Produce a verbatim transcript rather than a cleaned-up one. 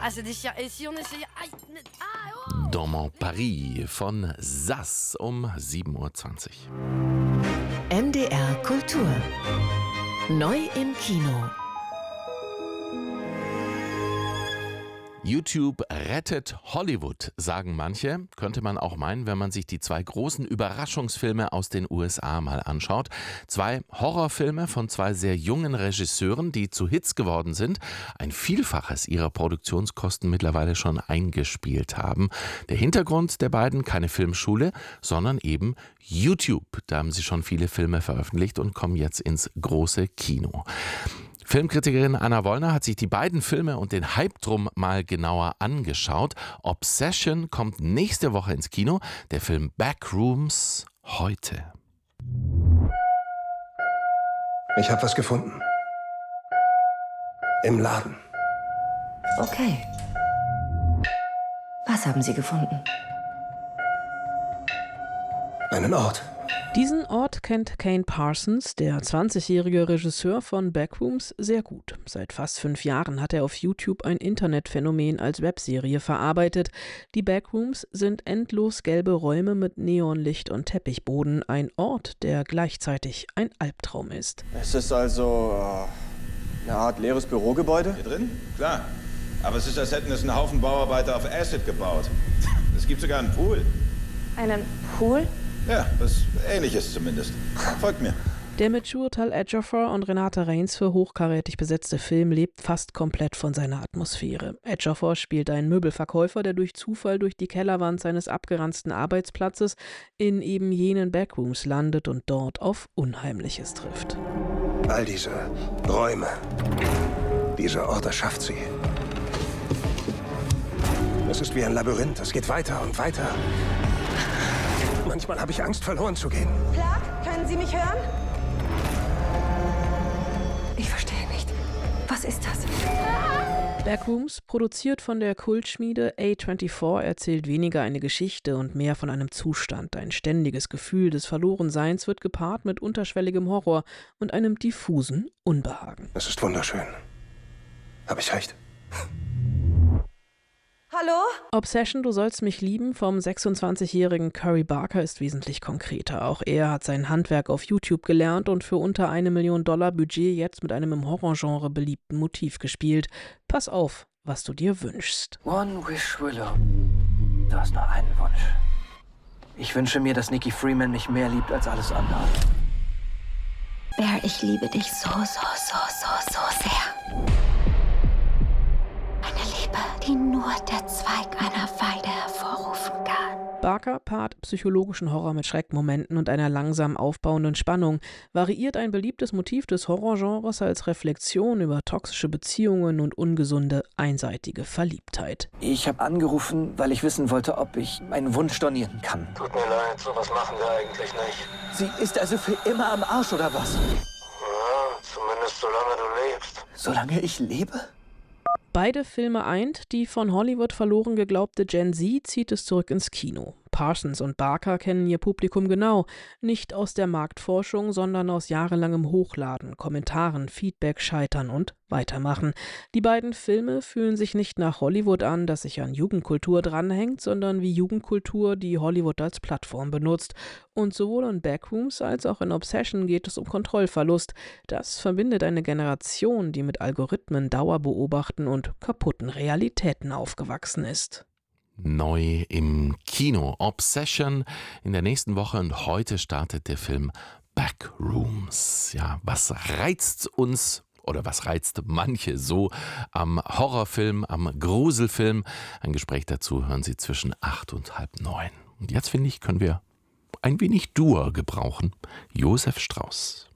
c'est déchirant. Et si on essayait... Aïe, ah, oh. Dans mon Paris von Sass um sieben Uhr zwanzig. N D R Kultur. Neu im Kino. YouTube rettet Hollywood, sagen manche. Könnte man auch meinen, wenn man sich die zwei großen Überraschungsfilme aus den U S A mal anschaut. Zwei Horrorfilme von zwei sehr jungen Regisseuren, die zu Hits geworden sind, ein Vielfaches ihrer Produktionskosten mittlerweile schon eingespielt haben. Der Hintergrund der beiden, keine Filmschule, sondern eben YouTube. Da haben sie schon viele Filme veröffentlicht und kommen jetzt ins große Kino. Filmkritikerin Anna Wollner hat sich die beiden Filme und den Hype drum mal genauer angeschaut. Obsession kommt nächste Woche ins Kino, der Film Backrooms heute. Ich habe was gefunden. Im Laden. Okay. Was haben Sie gefunden? Einen Ort. Diesen Ort kennt Kane Parsons, der zwanzigjährige Regisseur von Backrooms, sehr gut. Seit fast fünf Jahren hat er auf YouTube ein Internetphänomen als Webserie verarbeitet. Die Backrooms sind endlos gelbe Räume mit Neonlicht und Teppichboden, ein Ort, der gleichzeitig ein Albtraum ist. Es ist also äh, eine Art leeres Bürogebäude? Hier drin? Klar. Aber es ist, als hätten es einen Haufen Bauarbeiter auf Acid gebaut. Es gibt sogar einen Pool. Einen Pool? Ja, was Ähnliches zumindest. Folgt mir. Der mit Chiwetel Ejiofor und Renate Reins für hochkarätig besetzte Film lebt fast komplett von seiner Atmosphäre. Ejiofor spielt einen Möbelverkäufer, der durch Zufall durch die Kellerwand seines abgeranzten Arbeitsplatzes in eben jenen Backrooms landet und dort auf Unheimliches trifft. All diese Räume, dieser Ort erschafft sie. Es ist wie ein Labyrinth, es geht weiter und weiter. Manchmal habe ich Angst, verloren zu gehen. Clark, können Sie mich hören? Ich verstehe nicht. Was ist das? Backrooms, produziert von der Kultschmiede A vierundzwanzig, erzählt weniger eine Geschichte und mehr von einem Zustand. Ein ständiges Gefühl des Verlorenseins wird gepaart mit unterschwelligem Horror und einem diffusen Unbehagen. Es ist wunderschön. Habe ich recht? Hallo? Obsession, du sollst mich lieben vom sechsundzwanzigjährigen Curry Barker ist wesentlich konkreter. Auch er hat sein Handwerk auf YouTube gelernt und für unter eine Million Dollar Budget jetzt mit einem im Horrorgenre beliebten Motiv gespielt. Pass auf, was du dir wünschst. One wish, Willow. Du hast nur einen Wunsch. Ich wünsche mir, dass Nikki Freeman mich mehr liebt als alles andere. Bear, ich liebe dich so, so, so, so, so sehr. Eine Liebe, die nur der Zweig einer Weide hervorrufen kann. Barker paart psychologischen Horror mit Schreckmomenten und einer langsam aufbauenden Spannung, variiert ein beliebtes Motiv des Horrorgenres als Reflexion über toxische Beziehungen und ungesunde, einseitige Verliebtheit. Ich habe angerufen, weil ich wissen wollte, ob ich meinen Wunsch stornieren kann. Tut mir leid, sowas machen wir eigentlich nicht. Sie ist also für immer am Arsch, oder was? Ja, zumindest solange du lebst. Solange ich lebe? Beide Filme eint, die von Hollywood verloren geglaubte Gen Z zieht es zurück ins Kino. Parsons und Barker kennen ihr Publikum genau, nicht aus der Marktforschung, sondern aus jahrelangem Hochladen, Kommentaren, Feedback, Scheitern und Weitermachen. Die beiden Filme fühlen sich nicht nach Hollywood an, das sich an Jugendkultur dranhängt, sondern wie Jugendkultur, die Hollywood als Plattform benutzt. Und sowohl in Backrooms als auch in Obsession geht es um Kontrollverlust. Das verbindet eine Generation, die mit Algorithmen, Dauerbeobachten und kaputten Realitäten aufgewachsen ist. Neu im Kino. Obsession in der nächsten Woche und heute startet der Film Backrooms. Ja, was reizt uns oder was reizt manche so am Horrorfilm, am Gruselfilm? Ein Gespräch dazu hören Sie zwischen acht und halb neun. Und jetzt, finde ich, können wir ein wenig Dur gebrauchen. Josef Strauß.